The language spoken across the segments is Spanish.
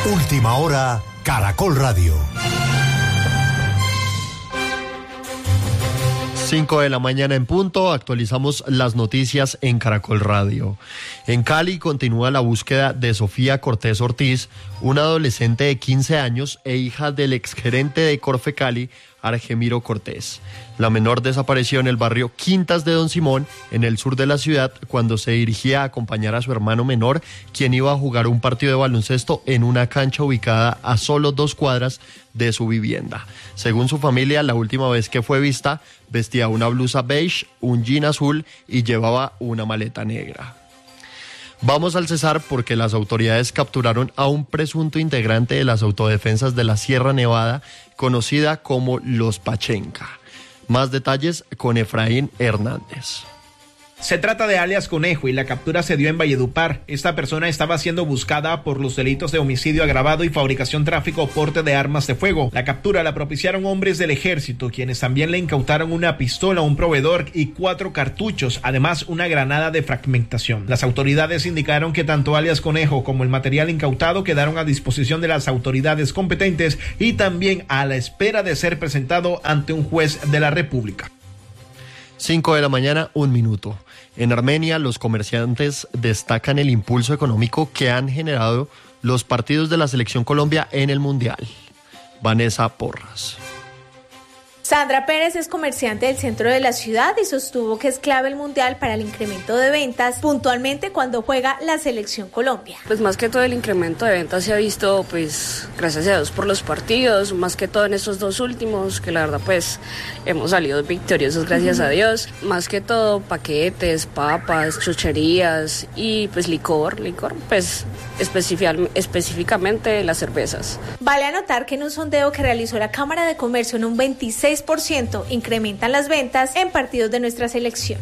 Última hora, Caracol Radio. 5 de la mañana en punto, actualizamos las noticias en Caracol Radio. En Cali continúa la búsqueda de Sofía Cortés Ortiz, una adolescente de 15 años e hija del exgerente de Corfe Cali, Argemiro Cortés. La menor desapareció en el barrio Quintas de Don Simón, en el sur de la ciudad, cuando se dirigía a acompañar a su hermano menor, quien iba a jugar un partido de baloncesto en una cancha ubicada a solo 2 cuadras de su vivienda. Según su familia, la última vez que fue vista, vestía una blusa beige, un jean azul y llevaba una maleta negra. Vamos al Cesar porque las autoridades capturaron a un presunto integrante de las autodefensas de la Sierra Nevada, conocida como Los Pachenca. Más detalles con Efraín Hernández. Se trata de alias Conejo y la captura se dio en Valledupar. Esta persona estaba siendo buscada por los delitos de homicidio agravado y fabricación, tráfico o porte de armas de fuego. La captura la propiciaron hombres del ejército, quienes también le incautaron una pistola a un proveedor y 4 cartuchos, además una granada de fragmentación. Las autoridades indicaron que tanto alias Conejo como el material incautado quedaron a disposición de las autoridades competentes y también a la espera de ser presentado ante un juez de la República. 5 de la mañana, 1 minuto. En Armenia, los comerciantes destacan el impulso económico que han generado los partidos de la Selección Colombia en el Mundial. Vanessa Porras. Sandra Pérez es comerciante del centro de la ciudad y sostuvo que es clave el Mundial para el incremento de ventas, puntualmente cuando juega la Selección Colombia. Pues más que todo el incremento de ventas se ha visto, pues gracias a Dios por los partidos, más que todo en estos 2 últimos, que la verdad pues hemos salido victoriosos gracias a Dios. Más que todo paquetes, papas, chucherías y pues licor, pues específicamente las cervezas. Vale anotar que en un sondeo que realizó la Cámara de Comercio, en un 26% incrementan las ventas en partidos de nuestra selección.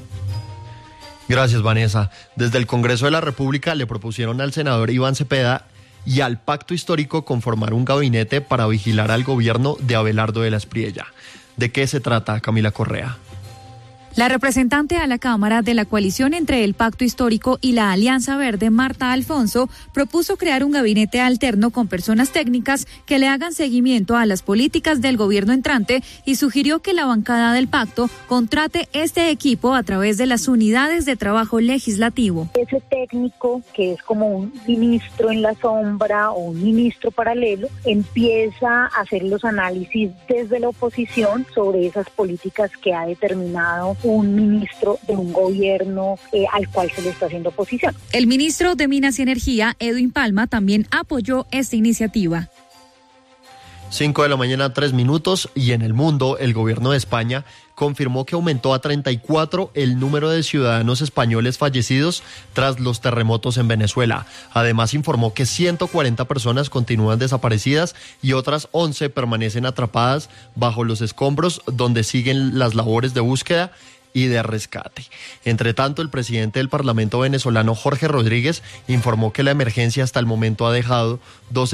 Gracias, Vanessa. Desde el Congreso de la República le propusieron al senador Iván Cepeda y al Pacto Histórico conformar un gabinete para vigilar al gobierno de Abelardo de la Espriella. ¿De qué se trata, Camila Correa? La representante a la Cámara de la coalición entre el Pacto Histórico y la Alianza Verde, Marta Alfonso, propuso crear un gabinete alterno con personas técnicas que le hagan seguimiento a las políticas del gobierno entrante y sugirió que la bancada del pacto contrate este equipo a través de las unidades de trabajo legislativo. Ese técnico, que es como un ministro en la sombra o un ministro paralelo, empieza a hacer los análisis desde la oposición sobre esas políticas que ha determinado un ministro de un gobierno al cual se le está haciendo oposición. El ministro de Minas y Energía, Edwin Palma, también apoyó esta iniciativa. 5 de la mañana, 3 minutos, y en el mundo, el gobierno de España confirmó que aumentó a 34 el número de ciudadanos españoles fallecidos tras los terremotos en Venezuela. Además, informó que 140 personas continúan desaparecidas y otras 11 permanecen atrapadas bajo los escombros, donde siguen las labores de búsqueda y de rescate. Entre tanto, el presidente del Parlamento venezolano, Jorge Rodríguez, informó que la emergencia hasta el momento ha dejado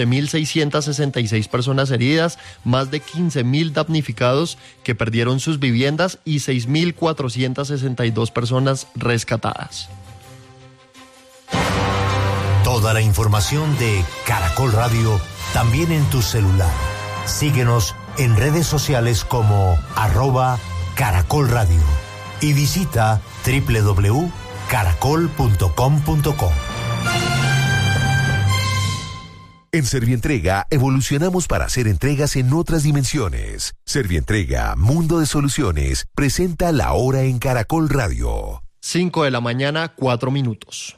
12.666 personas heridas, más de 15.000 damnificados que perdieron sus viviendas y 6.462 personas rescatadas. Toda la información de Caracol Radio también en tu celular. Síguenos en redes sociales como @Caracol Radio. Y visita www.caracol.com.co. En Servientrega evolucionamos para hacer entregas en otras dimensiones. Servientrega, Mundo de Soluciones, presenta La Hora en Caracol Radio. 5 de la mañana, 4 minutos.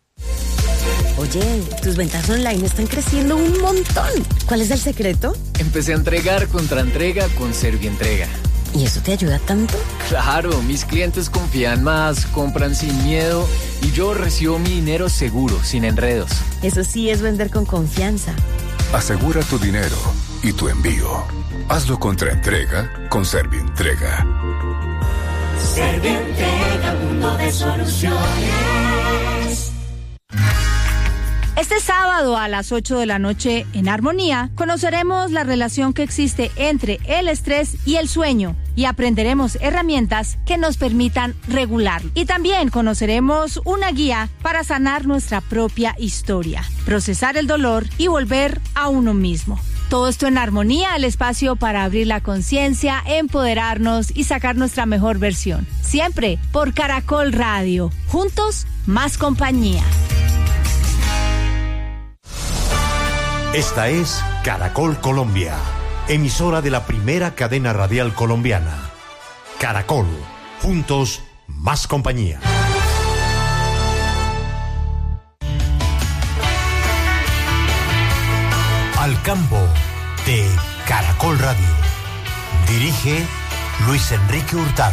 Oye, tus ventas online están creciendo un montón. ¿Cuál es el secreto? Empecé a entregar contra entrega con Servientrega. ¿Y eso te ayuda tanto? Claro, mis clientes confían más, compran sin miedo y yo recibo mi dinero seguro, sin enredos. Eso sí es vender con confianza. Asegura tu dinero y tu envío. Hazlo contra entrega con Servientrega. Servientrega, mundo de soluciones. Este sábado a las 8 de la noche en Armonía conoceremos la relación que existe entre el estrés y el sueño. y aprenderemos herramientas que nos permitan regularlo. Y también conoceremos una guía para sanar nuestra propia historia, procesar el dolor y volver a uno mismo. Todo esto en Armonía, el espacio para abrir la conciencia, empoderarnos y sacar nuestra mejor versión. Siempre por Caracol Radio. Juntos, más compañía. Esta es Caracol Colombia, emisora de la primera cadena radial colombiana. Caracol, juntos, más compañía. Al campo de Caracol Radio. Dirige Luis Enrique Hurtado.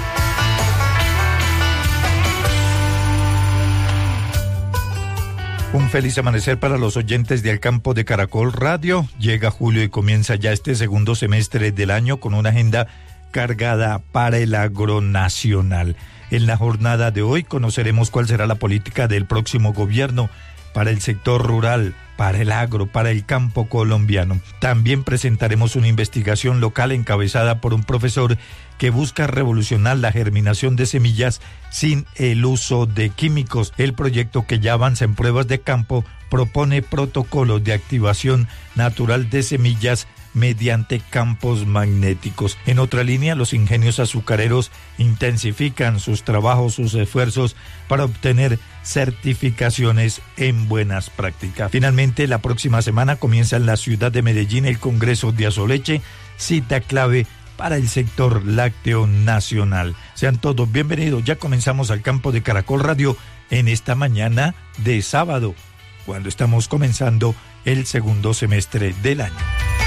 Un feliz amanecer para los oyentes de Al Campo de Caracol Radio. Llega julio y comienza ya este segundo semestre del año con una agenda cargada para el agronacional. En la jornada de hoy conoceremos cuál será la política del próximo gobierno para el sector rural, para el agro, para el campo colombiano. También presentaremos una investigación local encabezada por un profesor que busca revolucionar la germinación de semillas sin el uso de químicos. El proyecto, que ya avanza en pruebas de campo, propone protocolos de activación natural de semillas mediante campos magnéticos. En otra línea, los ingenios azucareros intensifican sus trabajos, sus esfuerzos para obtener certificaciones en buenas prácticas. Finalmente, la próxima semana comienza en la ciudad de Medellín el Congreso de Azoleche, cita clave para el sector lácteo nacional. Sean todos bienvenidos. Ya comenzamos Al Campo de Caracol Radio en esta mañana de sábado, cuando estamos comenzando el segundo semestre del año.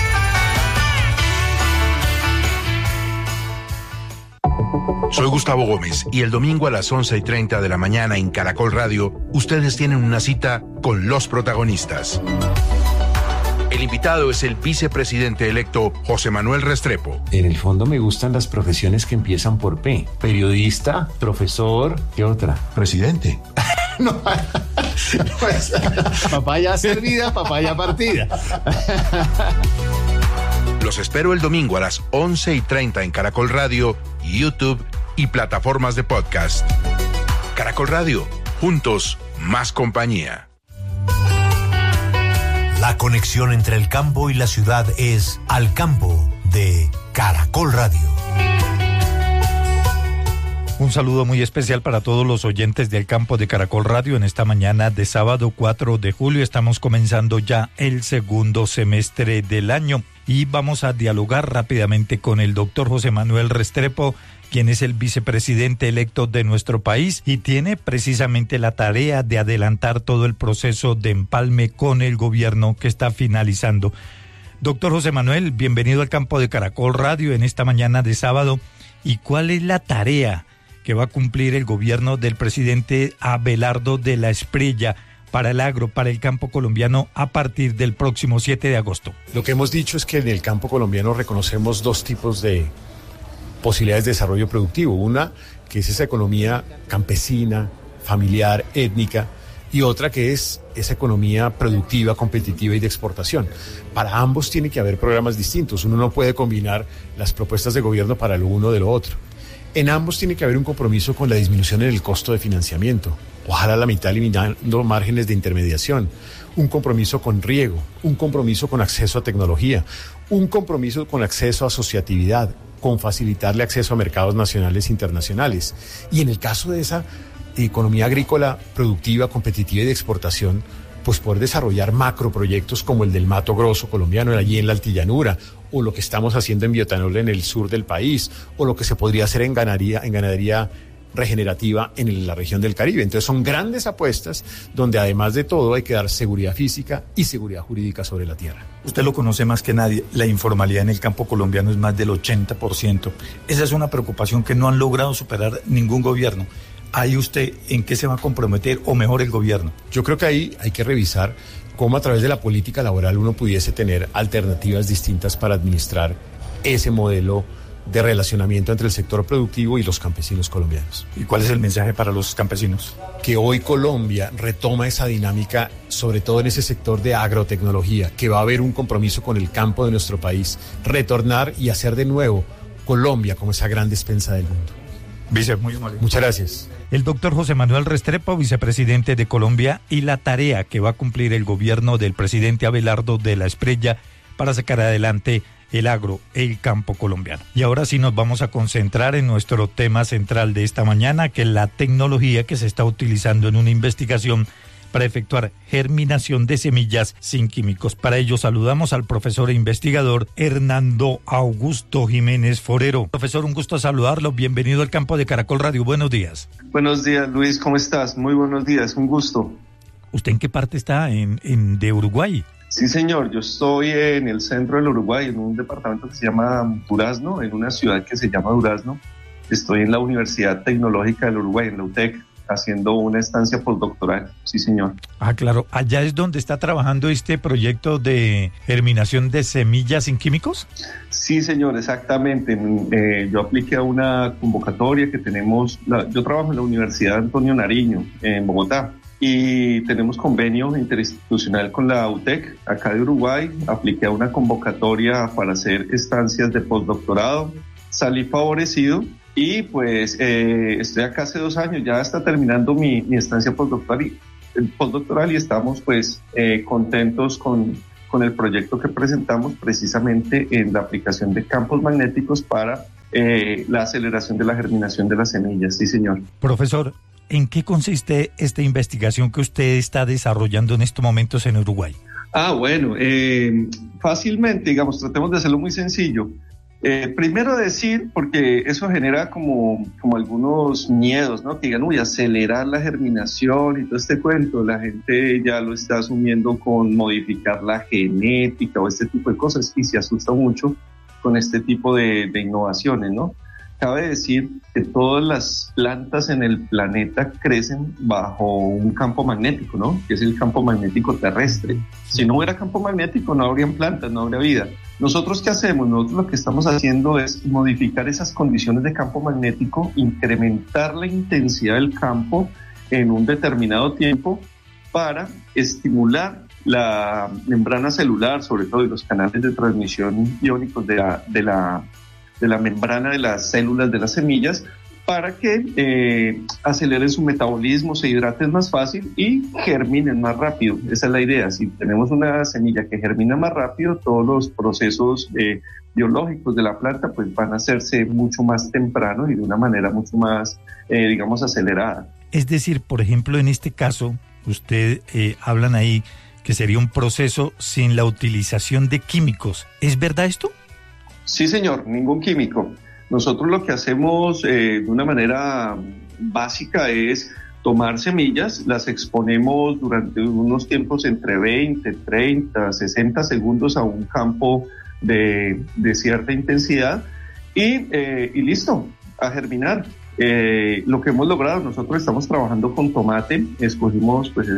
Soy Gustavo Gómez y el domingo a las 11:30 de la mañana en Caracol Radio, ustedes tienen una cita con los protagonistas. El invitado es el vicepresidente electo José Manuel Restrepo. En el fondo me gustan las profesiones que empiezan por P. Periodista, profesor, ¿qué otra? Presidente. No, pues, papaya servida, papaya partida. Los espero el domingo a las 11:30 en Caracol Radio, YouTube y plataformas de podcast. Caracol Radio, juntos, más compañía. La conexión entre el campo y la ciudad es Al Campo de Caracol Radio. Un saludo muy especial para todos los oyentes del Campo de Caracol Radio en esta mañana de sábado 4 de julio. Estamos comenzando ya el segundo semestre del año y vamos a dialogar rápidamente con el doctor José Manuel Restrepo, quien es el vicepresidente electo de nuestro país y tiene precisamente la tarea de adelantar todo el proceso de empalme con el gobierno que está finalizando. Doctor José Manuel, bienvenido al Campo de Caracol Radio en esta mañana de sábado. ¿Y cuál es la tarea que va a cumplir el gobierno del presidente Abelardo de la Espriella para el agro, para el campo colombiano a partir del próximo 7 de agosto? Lo que hemos dicho es que en el campo colombiano reconocemos dos tipos de posibilidades de desarrollo productivo. Una, que es esa economía campesina, familiar, étnica, y otra que es esa economía productiva, competitiva y de exportación. Para ambos tiene que haber programas distintos. Uno no puede combinar las propuestas de gobierno para lo uno de lo otro. En ambos tiene que haber un compromiso con la disminución en el costo de financiamiento, ojalá la mitad eliminando márgenes de intermediación, un compromiso con riego, un compromiso con acceso a tecnología, un compromiso con acceso a asociatividad, con facilitarle acceso a mercados nacionales e internacionales. Y en el caso de esa economía agrícola productiva, competitiva y de exportación, pues poder desarrollar macroproyectos como el del Mato Grosso colombiano, allí en la altillanura, o lo que estamos haciendo en bioetanol en el sur del país, o lo que se podría hacer en ganadería regenerativa en la región del Caribe. Entonces son grandes apuestas donde además de todo hay que dar seguridad física y seguridad jurídica sobre la tierra. Usted lo conoce más que nadie, la informalidad en el campo colombiano es más del 80%. Esa es una preocupación que no han logrado superar ningún gobierno. ¿Ahí usted en qué se va a comprometer o mejor el gobierno? Yo creo que ahí hay que revisar cómo a través de la política laboral uno pudiese tener alternativas distintas para administrar ese modelo de relacionamiento entre el sector productivo y los campesinos colombianos. ¿Y cuál es el mensaje para los campesinos? Que hoy Colombia retoma esa dinámica, sobre todo en ese sector de agrotecnología, que va a haber un compromiso con el campo de nuestro país, retornar y hacer de nuevo Colombia como esa gran despensa del mundo. Vice, muy amable. Muchas gracias. El doctor José Manuel Restrepo, vicepresidente de Colombia, y la tarea que va a cumplir el gobierno del presidente Abelardo de la Espriella para sacar adelante el agro, el campo colombiano. Y ahora sí nos vamos a concentrar en nuestro tema central de esta mañana, que es la tecnología que se está utilizando en una investigación para efectuar germinación de semillas sin químicos. Para ello saludamos al profesor e investigador Hernando Augusto Jiménez Forero. Profesor, un gusto saludarlo. Bienvenido al campo de Caracol Radio. Buenos días. Buenos días, Luis. ¿Cómo estás? Muy buenos días. Un gusto. ¿Usted en qué parte está de Uruguay? Sí, señor. Yo estoy en el centro del Uruguay, en un departamento que se llama Durazno, en una ciudad que se llama Durazno. Estoy en la Universidad Tecnológica del Uruguay, en la UTEC, haciendo una estancia postdoctoral. Sí, señor. Ah, claro. ¿Allá es donde está trabajando este proyecto de germinación de semillas sin químicos? Sí, señor, exactamente. Yo apliqué a una convocatoria que tenemos. Yo trabajo en la Universidad Antonio Nariño, en Bogotá, y tenemos convenio interinstitucional con la UTEC, acá de Uruguay. Apliqué a una convocatoria para hacer estancias de postdoctorado. Salí favorecido. Y pues estoy acá hace 2 años, ya está terminando mi estancia postdoctoral y estamos pues contentos con el proyecto que presentamos precisamente en la aplicación de campos magnéticos para la aceleración de la germinación de las semillas. Sí, señor. Profesor, ¿en qué consiste esta investigación que usted está desarrollando en estos momentos en Uruguay? Bueno, fácilmente, digamos, tratemos de hacerlo muy sencillo. Primero decir, porque eso genera como algunos miedos, ¿no? Que digan, acelerar la germinación y todo este cuento. La gente ya lo está asumiendo con modificar la genética o este tipo de cosas y se asusta mucho con este tipo de innovaciones, ¿no? Cabe decir que todas las plantas en el planeta crecen bajo un campo magnético, ¿no? Que es el campo magnético terrestre. Si no hubiera campo magnético, no habrían plantas, no habría vida. ¿Nosotros qué hacemos? Nosotros lo que estamos haciendo es modificar esas condiciones de campo magnético, incrementar la intensidad del campo en un determinado tiempo para estimular la membrana celular, sobre todo, y los canales de transmisión iónicos de la membrana de las células de las semillas, para que aceleren su metabolismo, se hidraten más fácil y germinen más rápido. Esa es la idea. Si tenemos una semilla que germina más rápido, todos los procesos biológicos de la planta pues van a hacerse mucho más temprano y de una manera mucho más, acelerada. Es decir, por ejemplo, en este caso, usted hablan ahí que sería un proceso sin la utilización de químicos. ¿Es verdad esto? Sí, señor, ningún químico. Nosotros lo que hacemos de una manera básica es tomar semillas, las exponemos durante unos tiempos entre 20, 30, 60 segundos a un campo de cierta intensidad y listo, a germinar. Lo que hemos logrado, nosotros estamos trabajando con tomate, escogimos pues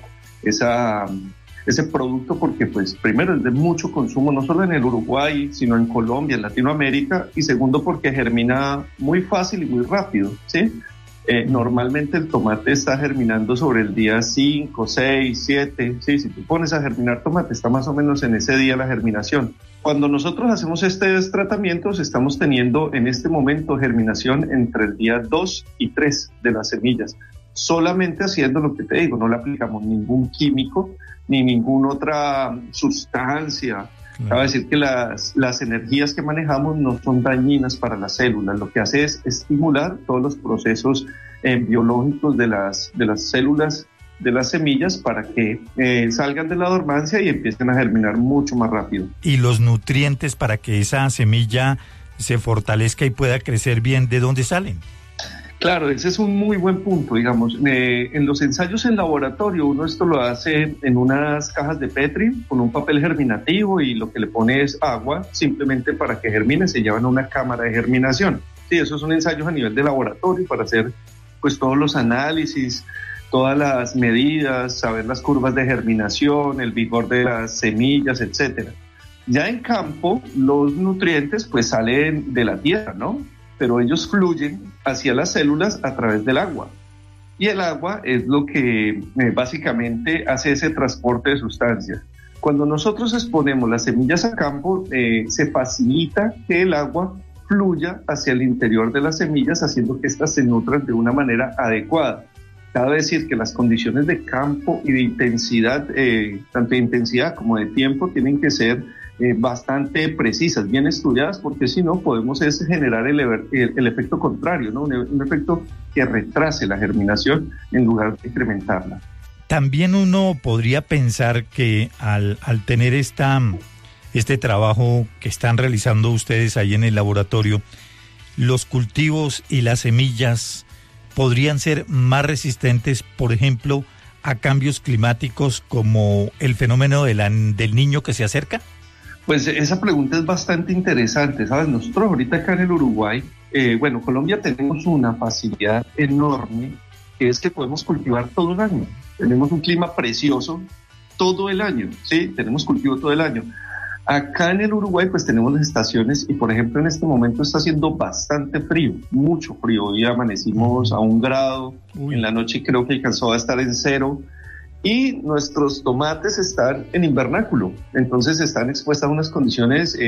ese producto porque pues primero es de mucho consumo, no solo en el Uruguay, sino en Colombia, en Latinoamérica, y segundo porque germina muy fácil y muy rápido, ¿sí? Normalmente el tomate está germinando sobre el día 5, 6, 7, ¿sí? Si tú pones a germinar tomate, está más o menos en ese día la germinación. Cuando nosotros hacemos estos tratamientos, estamos teniendo en este momento germinación entre el día 2 y 3 de las semillas, solamente haciendo lo que te digo, no le aplicamos ningún químico, ni ninguna otra sustancia. Cabe decir que las energías que manejamos no son dañinas para las células. Lo que hace es estimular todos los procesos biológicos de las células de las semillas para que salgan de la dormancia y empiecen a germinar mucho más rápido. Y los nutrientes para que esa semilla se fortalezca y pueda crecer bien, ¿de dónde salen? Claro, ese es un muy buen punto, digamos. En los ensayos en laboratorio, uno esto lo hace en unas cajas de Petri con un papel germinativo y lo que le pone es agua, simplemente para que germine, se llevan a una cámara de germinación. Sí, esos son ensayos a nivel de laboratorio para hacer pues todos los análisis, todas las medidas, saber las curvas de germinación, el vigor de las semillas, etcétera. Ya en campo, los nutrientes pues salen de la tierra, ¿no? Pero ellos fluyen hacia las células a través del agua. Y el agua es lo que básicamente hace ese transporte de sustancias. Cuando nosotros exponemos las semillas a campo, se facilita que el agua fluya hacia el interior de las semillas, haciendo que éstas se nutran de una manera adecuada. Cabe decir que las condiciones de campo y de intensidad, tanto de intensidad como de tiempo, tienen que ser bastante precisas, bien estudiadas, porque si no podemos generar el efecto contrario, ¿no? Un efecto que retrase la germinación en lugar de incrementarla. También uno podría pensar que al tener este trabajo que están realizando ustedes ahí en el laboratorio, los cultivos y las semillas podrían ser más resistentes, por ejemplo, a cambios climáticos como el fenómeno del niño que se acerca. Pues esa pregunta es bastante interesante, ¿sabes? Nosotros ahorita acá en el Uruguay, Colombia tenemos una facilidad enorme, que es que podemos cultivar todo el año. Tenemos un clima precioso todo el año, ¿sí? Tenemos cultivo todo el año. Acá en el Uruguay pues tenemos las estaciones y por ejemplo en este momento está haciendo bastante frío, mucho frío. Hoy amanecimos a 1 grado, en la noche creo que alcanzó a estar en 0 y nuestros tomates están en invernáculo, entonces están expuestas a unas condiciones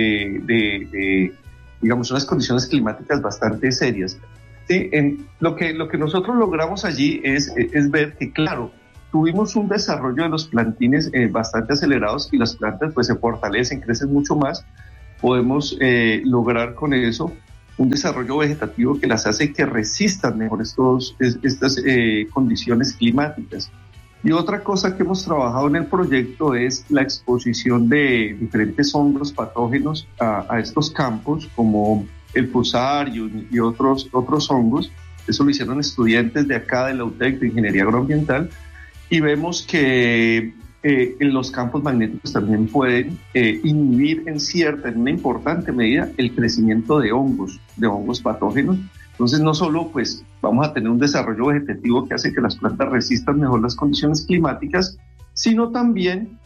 unas condiciones climáticas bastante serias. Sí, lo que nosotros logramos allí es ver que claro, tuvimos un desarrollo de los plantines bastante acelerados y las plantas pues se fortalecen, crecen mucho más. Podemos lograr con eso un desarrollo vegetativo que las hace que resistan mejor estas condiciones climáticas. Y otra cosa que hemos trabajado en el proyecto es la exposición de diferentes hongos patógenos a estos campos, como el fusarium y otros hongos. Eso lo hicieron estudiantes de acá de la UTEC de Ingeniería Agroambiental. Y vemos que en los campos magnéticos también pueden inhibir en una importante medida el crecimiento de hongos patógenos. Entonces no solo pues vamos a tener un desarrollo vegetativo que hace que las plantas resistan mejor las condiciones climáticas, sino también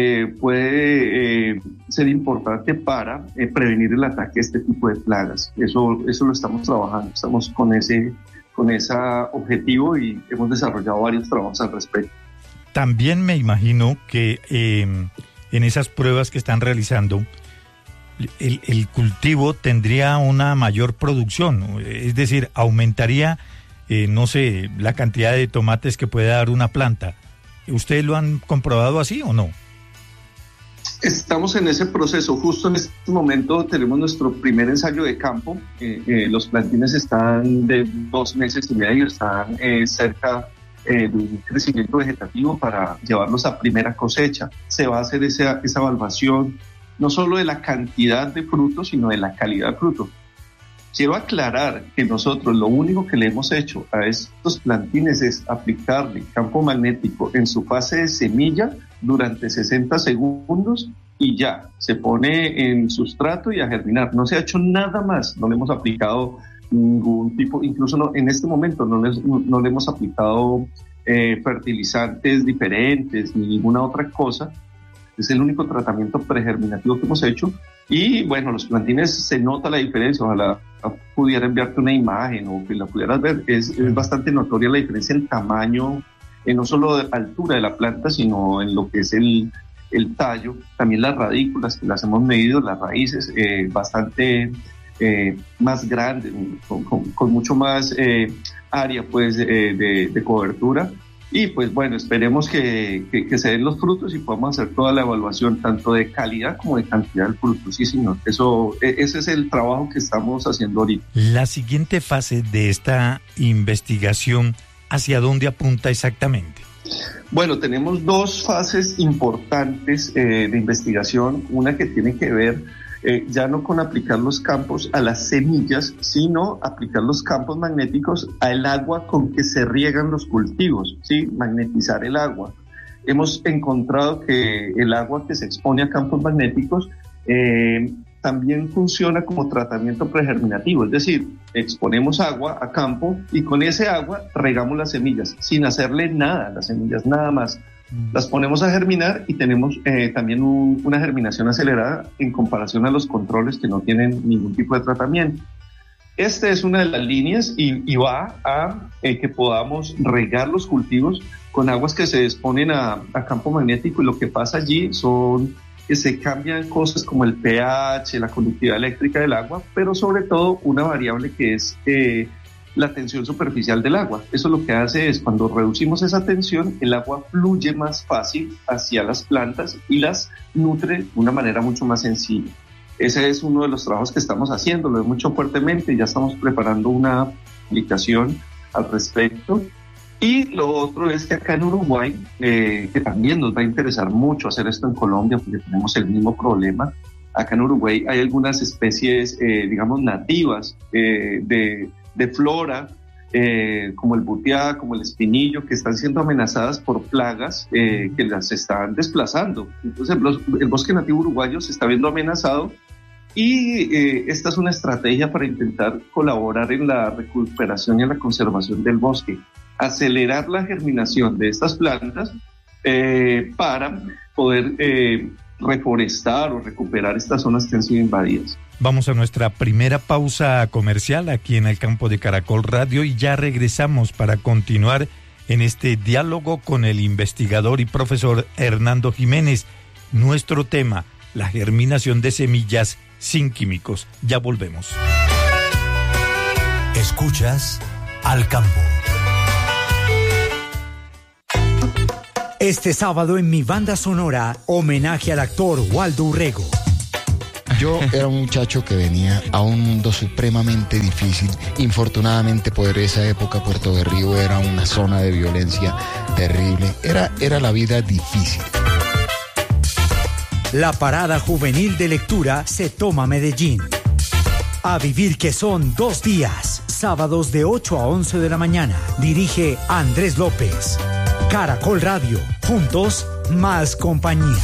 puede ser importante para prevenir el ataque de este tipo de plagas. Eso lo estamos trabajando, estamos con ese objetivo y hemos desarrollado varios trabajos al respecto. También me imagino que en esas pruebas que están realizando, el cultivo tendría una mayor producción, es decir, aumentaría, la cantidad de tomates que puede dar una planta. ¿Ustedes lo han comprobado así o no? Estamos en ese proceso. Justo en este momento tenemos nuestro primer ensayo de campo. Los plantines están de 2 meses y medio, están cerca de un crecimiento vegetativo para llevarlos a primera cosecha. Se va a hacer esa evaluación no solo de la cantidad de frutos, sino de la calidad de fruto. Quiero aclarar que nosotros lo único que le hemos hecho a estos plantines es aplicarle campo magnético en su fase de semilla durante 60 segundos y ya, se pone en sustrato y a germinar. No se ha hecho nada más, no le hemos aplicado ningún tipo, incluso en este momento no le hemos aplicado fertilizantes diferentes ni ninguna otra cosa. Es el único tratamiento pregerminativo que hemos hecho y bueno, los plantines se nota la diferencia. Ojalá pudiera enviarte una imagen o que la pudieras ver. Es bastante notoria la diferencia en tamaño, no solo de altura de la planta, sino en lo que es el tallo, también las radículas que las hemos medido, las raíces bastante más grandes, con mucho más área pues de cobertura. Y pues bueno, esperemos que se den los frutos y podamos hacer toda la evaluación tanto de calidad como de cantidad del fruto. Sí, señor, ese es el trabajo que estamos haciendo ahorita. La siguiente fase de esta investigación, ¿hacia dónde apunta exactamente? Bueno, tenemos 2 fases importantes de investigación, una que tiene que ver ya no con aplicar los campos a las semillas, sino aplicar los campos magnéticos al agua con que se riegan los cultivos, ¿sí? Magnetizar el agua. Hemos encontrado que el agua que se expone a campos magnéticos también funciona como tratamiento pregerminativo, es decir, exponemos agua a campo y con ese agua regamos las semillas, sin hacerle nada a las semillas, nada más. Las ponemos a germinar y tenemos también una germinación acelerada en comparación a los controles que no tienen ningún tipo de tratamiento. Esta es una de las líneas y va a que podamos regar los cultivos con aguas que se exponen a campo magnético, y lo que pasa allí son se cambian cosas como el pH, la conductividad eléctrica del agua, pero sobre todo una variable que es la tensión superficial del agua. Eso lo que hace es, cuando reducimos esa tensión, el agua fluye más fácil hacia las plantas y las nutre de una manera mucho más sencilla. Ese es uno de los trabajos que estamos haciendo, lo hemos hecho fuertemente, ya estamos preparando una aplicación al respecto. Y lo otro es que acá en Uruguay, que también nos va a interesar mucho hacer esto en Colombia, porque tenemos el mismo problema. Acá en Uruguay hay algunas especies, digamos, nativas de flora, como el butiá, como el espinillo, que están siendo amenazadas por plagas que las están desplazando. Entonces el bosque nativo uruguayo se está viendo amenazado y esta es una estrategia para intentar colaborar en la recuperación y en la conservación del bosque, acelerar la germinación de estas plantas para poder reforestar o recuperar estas zonas que han sido invadidas. Vamos a nuestra primera pausa comercial aquí en el campo de Caracol Radio y ya regresamos para continuar en este diálogo con el investigador y profesor Hernando Jiménez. Nuestro tema, la germinación de semillas sin químicos. Ya volvemos. Escuchas Al Campo. Este sábado en mi banda sonora, homenaje al actor Waldo Urrego. Yo era un muchacho que venía a un mundo supremamente difícil. Infortunadamente, por esa época, Puerto Berrío era una zona de violencia terrible. Era la vida difícil. La parada juvenil de lectura se toma Medellín. A vivir que son 2 días, sábados de 8 a 11 de la mañana. Dirige Andrés López. Caracol Radio, juntos, más compañía.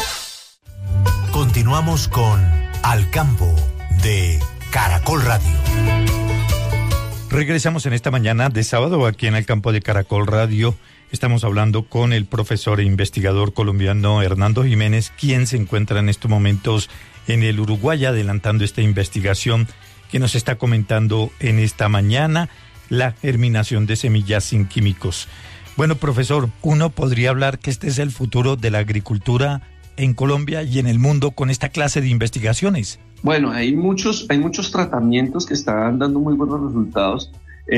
Continuamos con Al Campo de Caracol Radio. Regresamos en esta mañana de sábado aquí en el campo de Caracol Radio. Estamos hablando con el profesor e investigador colombiano Hernando Jiménez, quien se encuentra en estos momentos en el Uruguay adelantando esta investigación que nos está comentando en esta mañana, la germinación de semillas sin químicos. Bueno, profesor, uno podría hablar que este es el futuro de la agricultura en Colombia y en el mundo con esta clase de investigaciones. Bueno, hay muchos tratamientos que están dando muy buenos resultados.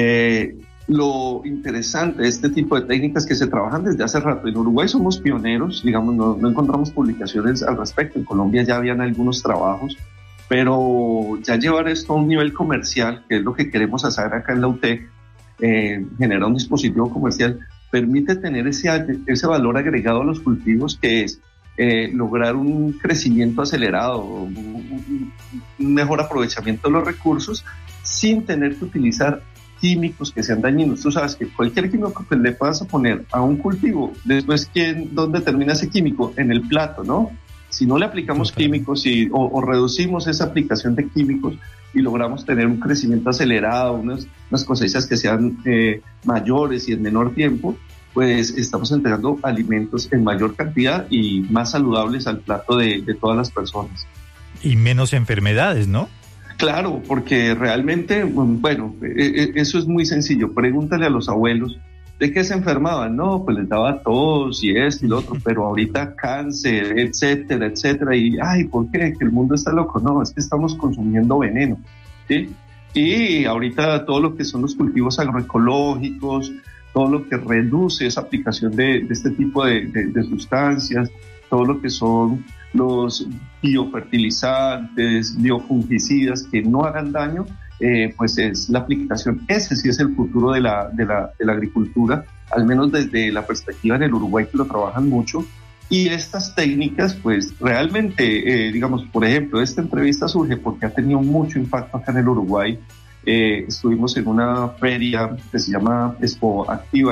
Lo interesante de este tipo de técnicas que se trabajan desde hace rato. En Uruguay somos pioneros, digamos, no encontramos publicaciones al respecto. En Colombia ya habían algunos trabajos, pero ya llevar esto a un nivel comercial, que es lo que queremos hacer acá en la UTEC, generar un dispositivo comercial, permite tener ese valor agregado a los cultivos, que es lograr un crecimiento acelerado, un mejor aprovechamiento de los recursos, sin tener que utilizar químicos que sean dañinos. Tú sabes que cualquier químico que le puedas poner a un cultivo, después, ¿dónde termina ese químico? En el plato, ¿no? Si no le aplicamos químicos o reducimos esa aplicación de químicos y logramos tener un crecimiento acelerado, unas cosechas que sean mayores y en menor tiempo, pues estamos entregando alimentos en mayor cantidad y más saludables al plato de todas las personas. Y menos enfermedades, ¿no? Claro, porque realmente, bueno, eso es muy sencillo. Pregúntale a los abuelos de qué se enfermaban. No, pues les daba tos y esto y lo otro, pero ahorita cáncer, etcétera, etcétera. Y, ay, ¿por qué? Que el mundo está loco. No, es que estamos consumiendo veneno, ¿sí? Y ahorita todo lo que son los cultivos agroecológicos, todo lo que reduce esa aplicación de este tipo de sustancias, todo lo que son los biofertilizantes, biofungicidas que no hagan daño, pues es la aplicación. Ese sí es el futuro de la agricultura, al menos desde la perspectiva en el Uruguay, que lo trabajan mucho. Y estas técnicas, pues realmente, digamos, por ejemplo, esta entrevista surge porque ha tenido mucho impacto acá en el Uruguay. Estuvimos en una feria que se llama Expo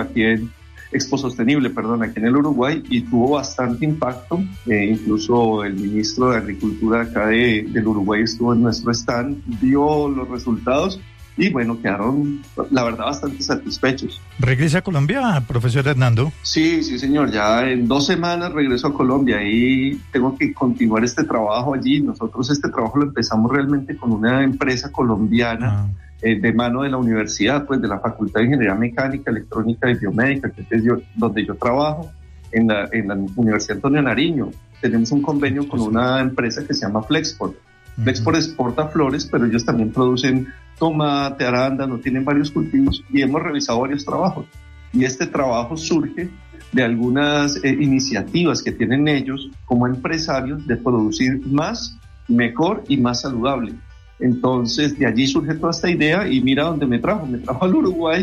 Sostenible, aquí en el Uruguay, y tuvo bastante impacto. Incluso el ministro de Agricultura acá del Uruguay estuvo en nuestro stand, vio los resultados y bueno, quedaron, la verdad, bastante satisfechos. ¿Regresa a Colombia, profesor Hernando? Sí, señor, ya en 2 semanas regreso a Colombia y tengo que continuar este trabajo allí. Nosotros este trabajo lo empezamos realmente con una empresa colombiana de mano de la universidad, pues de la Facultad de Ingeniería Mecánica, Electrónica y Biomédica, que es donde yo trabajo. en la Universidad Antonio Nariño. Tenemos un convenio con una empresa que se llama Flexport. Flexport exporta flores, pero ellos también producen tomate, arándano, tienen varios cultivos y hemos revisado varios trabajos. Y este trabajo surge de algunas iniciativas que tienen ellos como empresarios de producir más, mejor y más saludable. Entonces, de allí surge toda esta idea y mira dónde me trajo al Uruguay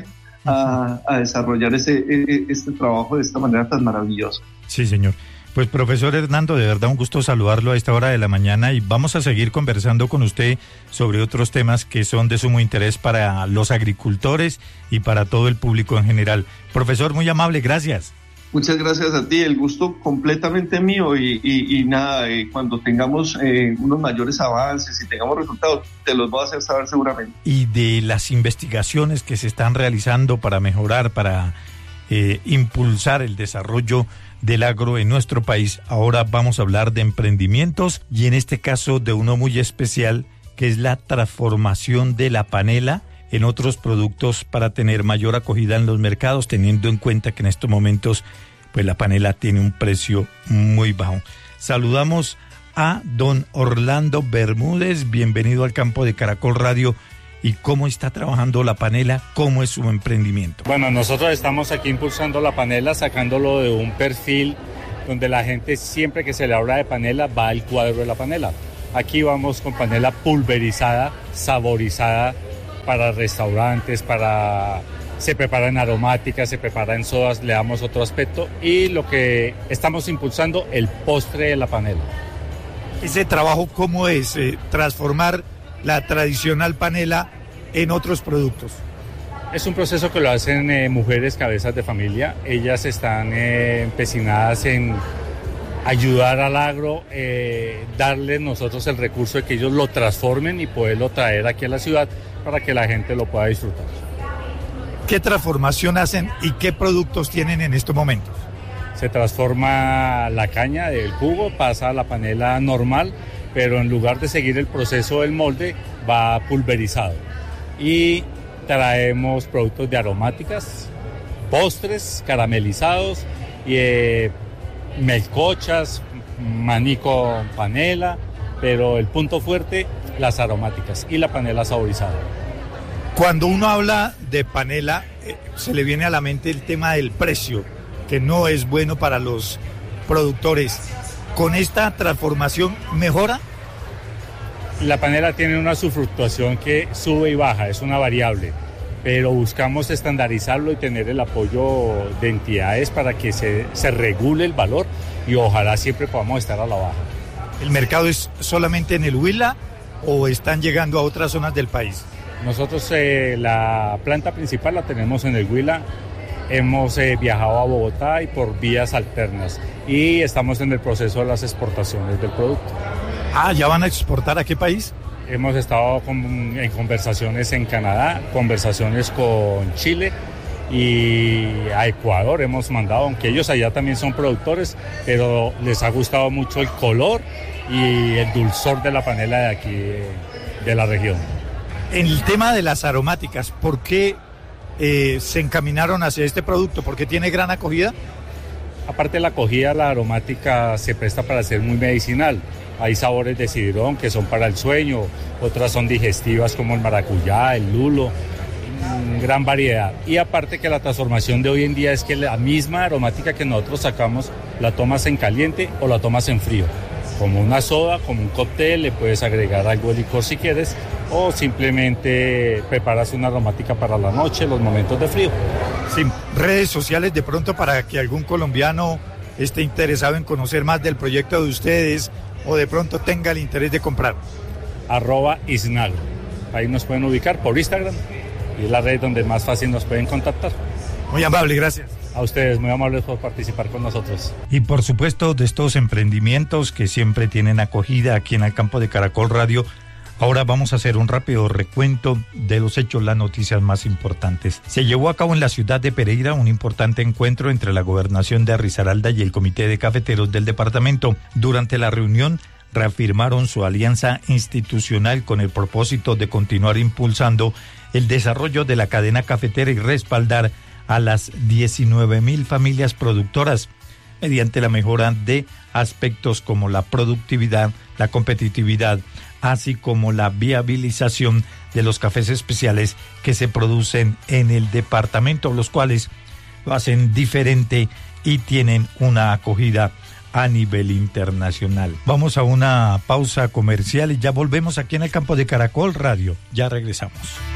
a desarrollar este trabajo de esta manera tan maravillosa. Sí, señor. Pues, profesor Hernando, de verdad un gusto saludarlo a esta hora de la mañana y vamos a seguir conversando con usted sobre otros temas que son de sumo interés para los agricultores y para todo el público en general. Profesor, muy amable, gracias. Muchas gracias a ti, el gusto completamente mío y nada, cuando tengamos unos mayores avances y tengamos resultados, te los voy a hacer saber seguramente. Y de las investigaciones que se están realizando para mejorar, para impulsar el desarrollo del agro en nuestro país, ahora vamos a hablar de emprendimientos y en este caso de uno muy especial que es la transformación de la panela en otros productos para tener mayor acogida en los mercados, teniendo en cuenta que en estos momentos pues la panela tiene un precio muy bajo. Saludamos a don Orlando Bermúdez, bienvenido al campo de Caracol Radio. ¿Y cómo está trabajando la panela? ¿Cómo es su emprendimiento? Bueno, nosotros estamos aquí impulsando la panela, sacándolo de un perfil donde la gente siempre que se le habla de panela va al cuadro de la panela. Aquí vamos con panela pulverizada, saborizada para restaurantes, se prepara en aromáticas, se prepara en sodas, le damos otro aspecto y lo que estamos impulsando, el postre de la panela. Ese trabajo, ¿cómo es? Transformar la tradicional panela en otros productos. Es un proceso que lo hacen mujeres cabezas de familia. Ellas están empecinadas en ayudar al agro, darle nosotros el recurso de que ellos lo transformen y poderlo traer aquí a la ciudad para que la gente lo pueda disfrutar. ¿Qué transformación hacen y qué productos tienen en estos momentos? Se transforma la caña del jugo, pasa a la panela normal, pero en lugar de seguir el proceso del molde, va pulverizado. Y traemos productos de aromáticas, postres caramelizados, y melcochas, maní con panela, pero el punto fuerte, las aromáticas y la panela saborizada. Cuando uno habla de panela, se le viene a la mente el tema del precio, que no es bueno para los productores. ¿Con esta transformación mejora? La panela tiene una subfluctuación que sube y baja, es una variable, pero buscamos estandarizarlo y tener el apoyo de entidades para que se regule el valor y ojalá siempre podamos estar a la baja. ¿El mercado es solamente en el Huila o están llegando a otras zonas del país? Nosotros la planta principal la tenemos en el Huila. Hemos viajado a Bogotá y por vías alternas y estamos en el proceso de las exportaciones del producto. ¿Ya van a exportar a qué país? Hemos estado en conversaciones en Canadá, conversaciones con Chile y a Ecuador hemos mandado, aunque ellos allá también son productores, pero les ha gustado mucho el color y el dulzor de la panela de aquí, de la región. En el tema de las aromáticas, ¿por qué se encaminaron hacia este producto? ¿Porque tiene gran acogida? Aparte de la acogida, la aromática se presta para ser muy medicinal. Hay sabores de cidrón que son para el sueño, otras son digestivas como el maracuyá, el lulo, gran variedad. Y aparte que la transformación de hoy en día es que la misma aromática que nosotros sacamos la tomas en caliente o la tomas en frío. Como una soda, como un cóctel, le puedes agregar algo de licor si quieres o simplemente preparas una aromática para la noche, los momentos de frío. Sí, redes sociales de pronto para que algún colombiano esté interesado en conocer más del proyecto de ustedes o de pronto tenga el interés de comprar. @isnagro. Ahí nos pueden ubicar por Instagram y es la red donde más fácil nos pueden contactar. Muy amable, gracias. A ustedes, muy amables por participar con nosotros. Y por supuesto de estos emprendimientos que siempre tienen acogida aquí en el campo de Caracol Radio, ahora vamos a hacer un rápido recuento de los hechos, las noticias más importantes. Se llevó a cabo en la ciudad de Pereira un importante encuentro entre la gobernación de Risaralda y el Comité de Cafeteros del departamento. Durante la reunión reafirmaron su alianza institucional con el propósito de continuar impulsando el desarrollo de la cadena cafetera y respaldar a las 19.000 familias productoras. mediante la mejora de aspectos como la productividad, la competitividad, así como la viabilización de los cafés especiales que se producen en el departamento, los cuales lo hacen diferente y tienen una acogida a nivel internacional. Vamos a una pausa comercial y ya volvemos aquí en el campo de Caracol Radio. Ya regresamos.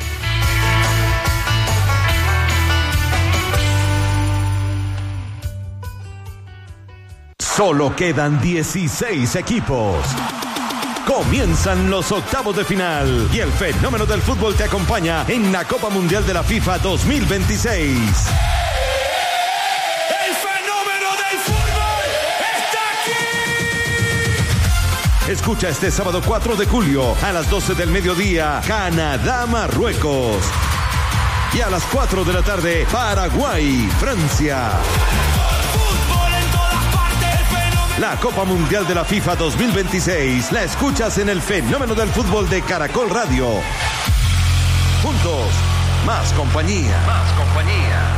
Solo quedan 16 equipos. Comienzan los octavos de final y el fenómeno del fútbol te acompaña en la Copa Mundial de la FIFA 2026. Escucha este sábado 4 de julio a las 12 del mediodía, Canadá-Marruecos. Y a las 4 de la tarde, Paraguay-Francia. La Copa Mundial de la FIFA 2026 la escuchas en el fenómeno del fútbol de Caracol Radio. Juntos, más compañía. Más compañía.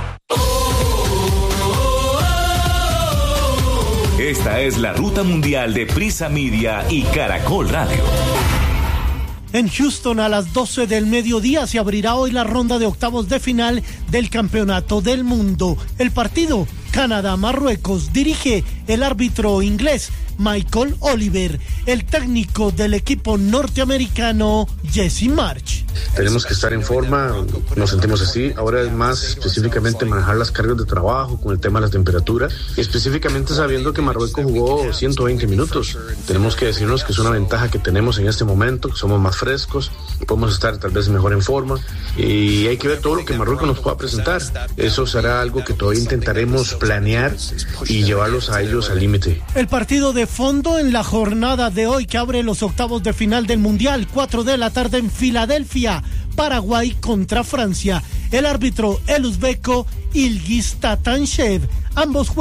Esta es la ruta mundial de Prisa Media y Caracol Radio. En Houston a las 12 del mediodía se abrirá hoy la ronda de octavos de final del Campeonato del Mundo. El partido Canadá-Marruecos dirige el árbitro inglés Michael Oliver, el técnico del equipo norteamericano Jesse March. Tenemos que estar en forma, nos sentimos así. Ahora es más específicamente manejar las cargas de trabajo con el tema de la temperatura, y específicamente sabiendo que Marruecos jugó 120 minutos. Tenemos que decirnos que es una ventaja que tenemos en este momento, que somos más frescos, podemos estar tal vez mejor en forma, y hay que ver todo lo que Marruecos nos pueda presentar. Eso será algo que todavía intentaremos planear y llevarlos a ellos al límite. El partido de fondo en la jornada de hoy que abre los octavos de final del Mundial, 4 de la tarde en Filadelfia, Paraguay contra Francia. El árbitro el uzbeco Ilgiz Tatanshev. Ambos